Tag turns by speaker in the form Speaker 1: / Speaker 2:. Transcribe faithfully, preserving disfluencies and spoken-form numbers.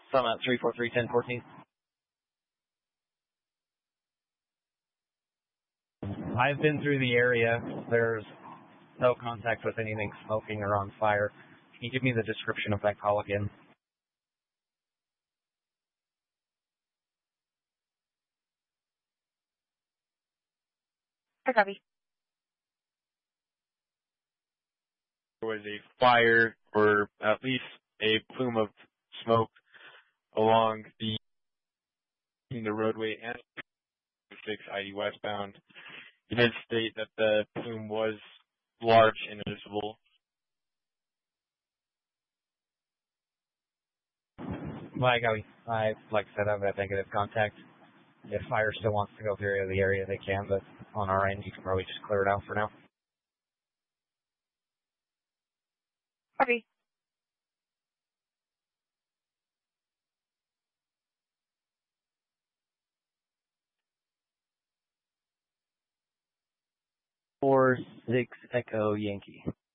Speaker 1: Summit three four three ten fourteen. I've been through the area. There's no contact with anything smoking or on fire. Can you give me the description of that call again?
Speaker 2: I copy.
Speaker 3: There was a fire, or at least a plume of smoke along the in the roadway and six I E westbound. You did state that the plume was large and visible.
Speaker 1: Like I, I, like I said, I've had negative contact. If fire still wants to go through the area, they can, but on our end, you can probably just clear it out for now.
Speaker 2: Copy.
Speaker 1: Four, six, Echo, Yankee.